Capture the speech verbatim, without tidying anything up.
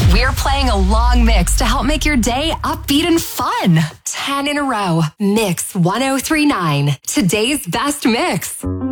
We're playing a long mix to help make your day upbeat and fun. ten in a row. Mix one oh three point nine. Today's best mix.